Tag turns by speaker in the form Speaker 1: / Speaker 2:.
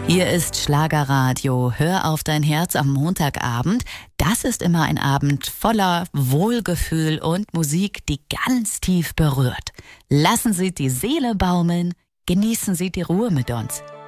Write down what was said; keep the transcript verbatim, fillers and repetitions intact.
Speaker 1: Hier ist Schlagerradio. Hör auf dein Herz am Montagabend. Das ist immer ein Abend voller Wohlgefühl und Musik, die ganz tief berührt. Lassen Sie die Seele baumeln, genießen Sie die Ruhe mit uns.